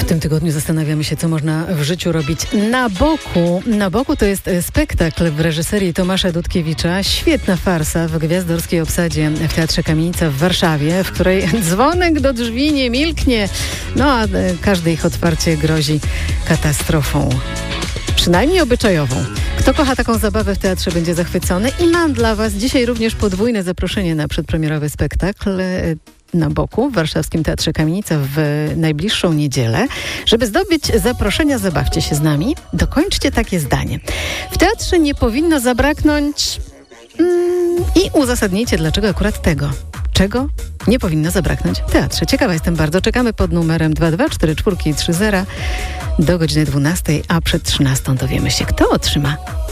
W tym tygodniu zastanawiamy się, co można w życiu robić na boku. Na boku to jest spektakl w reżyserii Tomasza Dudkiewicza. Świetna farsa w gwiazdorskiej obsadzie w Teatrze Kamienica w Warszawie, w której dzwonek do drzwi nie milknie. No a każde ich otwarcie grozi katastrofą. Przynajmniej obyczajową. Kto kocha taką zabawę w teatrze, będzie zachwycony. I mam dla Was dzisiaj również podwójne zaproszenie na przedpremierowy spektakl na boku w Warszawskim Teatrze Kamienica w najbliższą niedzielę. Żeby zdobyć zaproszenia, zabawcie się z nami. Dokończcie takie zdanie. W teatrze nie powinno zabraknąć i uzasadnijcie, dlaczego akurat tego. Czego nie powinno zabraknąć w teatrze. Ciekawa jestem bardzo. Czekamy pod numerem 224430 do godziny 12, a przed 13 dowiemy się, kto otrzyma